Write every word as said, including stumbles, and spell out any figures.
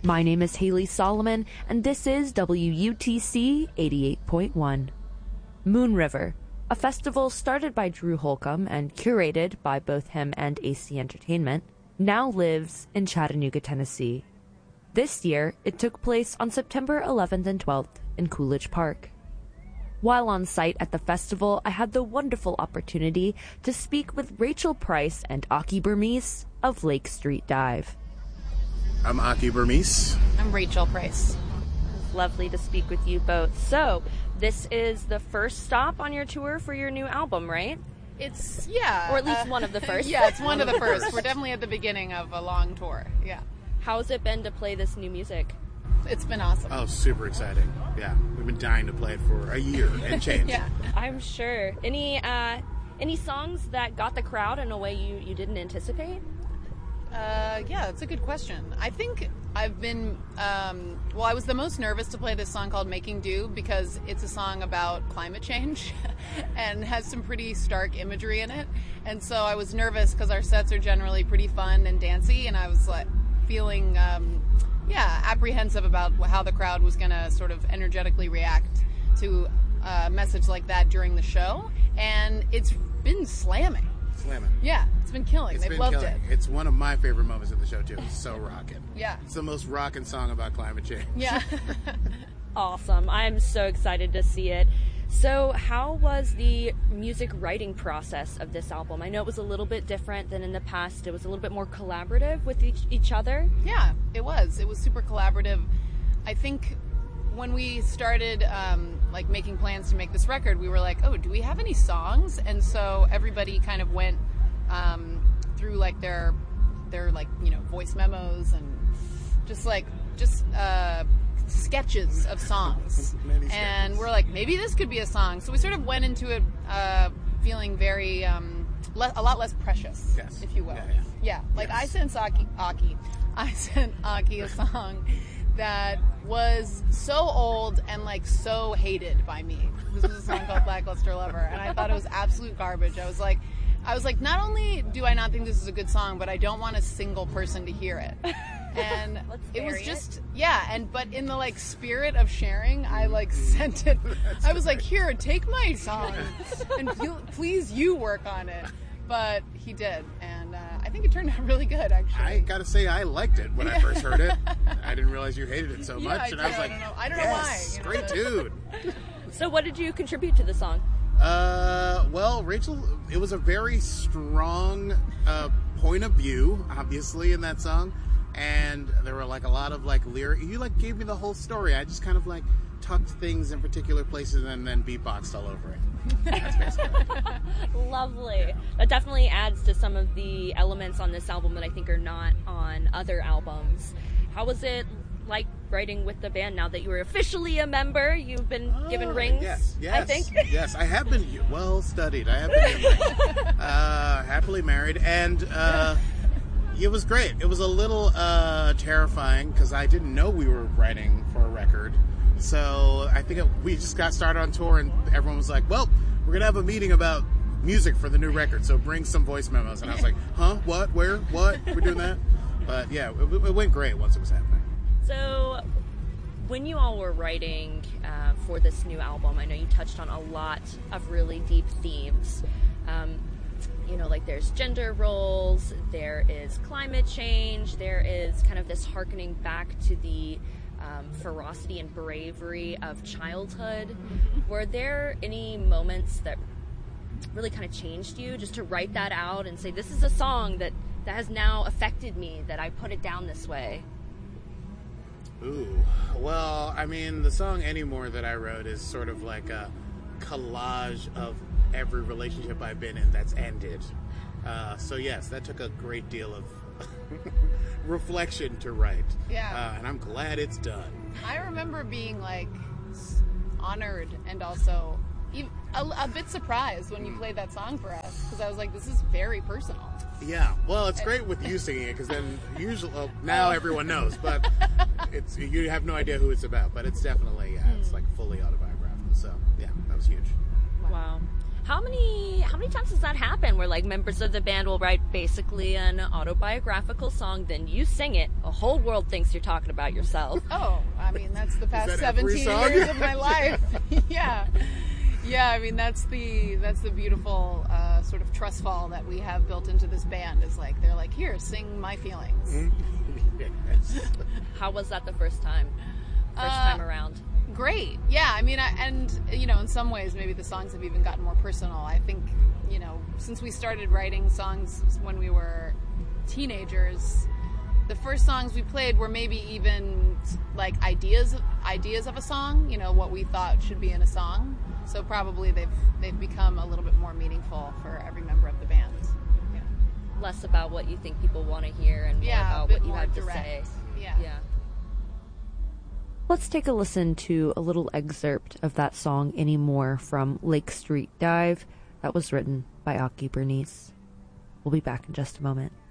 My name is Haley Solomon, and this is W U T C eighty-eight point one. Moon River, a festival started by Drew Holcomb and curated by both him and A C Entertainment, now lives in Chattanooga, Tennessee. This year, it took place on September eleventh and twelfth in Coolidge Park. While on site at the festival, I had the wonderful opportunity to speak with Rachel Price and Aki Burmese of Lake Street Dive. I'm Aki Burmese. I'm Rachel Price. Lovely to speak with you both. So, this is the first stop on your tour for your new album, right? It's, yeah. Or at least uh, one of the first. Yeah, it's one of the first. We're definitely at the beginning of a long tour, yeah. How's it been to play this new music? It's been awesome. Oh, super exciting. Yeah, we've been dying to play it for a year and change. Yeah. I'm sure. Any uh, any songs that got the crowd in a way you, you didn't anticipate? Uh, yeah, that's a good question. I think I've been, um, well, I was the most nervous to play this song called Making Do because it's a song about climate change and has some pretty stark imagery in it. And so I was nervous because our sets are generally pretty fun and dancey, and I was like feeling, um, yeah, apprehensive about how the crowd was going to sort of energetically react to a message like that during the show. And it's been slamming. Slamming. Yeah, it's been killing. It's They've been loved killing. it. It's one of my favorite moments of the show, too. It's so rocking. Yeah. It's the most rocking song about climate change. Yeah. Awesome. I'm so excited to see it. So how was the music writing process of this album? I know it was a little bit different than in the past. It was a little bit more collaborative with each, each other. Yeah, it was. It was super collaborative. I think when we started um, like making plans to make this record, we were like, oh, do we have any songs? And so everybody kind of went um, through like their their like, you know, voice memos and just like just uh, sketches of songs. And we're like, maybe this could be a song. So we sort of went into it uh, feeling very um, le- a lot less precious, yes. if you will. Yeah, yeah. yeah. like yes. I sent Aki, Aki, I sent Aki a song that was so old and like so hated by me. This was a song called Lackluster Lover, and I thought it was absolute garbage. I was like, I was like, not only do I not think this is a good song, but I don't want a single person to hear it. And it was just, it. yeah, and but in the like spirit of sharing, I like sent it. I was like, here, take my song, and please you work on it. But he did, and uh, I think it turned out really good, actually. I gotta say, I liked it when yeah. I first heard it. I didn't realize you hated it so yeah, much, I and did. I was like, I don't know, I don't yes, know why. You great know, dude. So what did you contribute to the song? Uh, well, Rachel, it was a very strong uh, point of view, obviously, in that song, and there were like a lot of like lyric. You like gave me the whole story. I just kind of like tucked things in particular places and then beatboxed all over it. That's basically it. Lovely. That definitely adds to some of the elements on this album that I think are not on other albums. How was it like writing with the band now that you were officially a member? You've been oh, given rings, yes, yes, I think. Yes, I have been well studied. I have been given uh, happily married, and uh, it was great. It was a little uh, terrifying because I didn't know we were writing for a record. So I think it, we just got started on tour, and everyone was like, well, we're going to have a meeting about music for the new record, so bring some voice memos. And I was like, huh? What? Where? What? We're doing that? But yeah, it, it went great once it was happening. So when you all were writing uh, for this new album, I know you touched on a lot of really deep themes. Um, you know, like there's gender roles, there is climate change, there is kind of this hearkening back to the Um, ferocity and bravery of childhood. Were there any moments that really kind of changed you just to write that out and say, this is a song that, that has now affected me, that I put it down this way? Ooh, well, I mean, the song Anymore that I wrote is sort of like a collage of every relationship I've been in that's ended. Uh, so yes, that took a great deal of reflection to write. Yeah. Uh, and I'm glad it's done. I remember being like honored and also even a, a bit surprised when you played that song for us, because I was like, this is very personal. Yeah. Well, it's great with you singing it, because then usually well, now oh. everyone knows, but it's you have no idea who it's about. But it's definitely yeah, it's like fully autobiographical. So yeah, that was huge. Wow. How many how many times does that happen where like members of the band will write basically an autobiographical song, then you sing it, a whole world thinks you're talking about yourself? Oh, I mean, that's the past that every seventeen song? years of my life. Yeah. Yeah, I mean, that's the that's the beautiful uh, sort of trust fall that we have built into this band. Is like, they're like, here, sing my feelings. Yes. How was that the first time? First Uh, time around? Great. Yeah, I mean, I, and, you know, in some ways, maybe the songs have even gotten more personal. I think, you know, since we started writing songs when we were teenagers, the first songs we played were maybe even, like, ideas, ideas of a song, you know, what we thought should be in a song. So probably they've they've become a little bit more meaningful for every member of the band. Yeah, Less about what you think people want to hear and more yeah a about bit what you more have direct. to say. Yeah. Yeah. Let's take a listen to a little excerpt of that song Anymore from Lake Street Dive that was written by Aki Bernice. We'll be back in just a moment.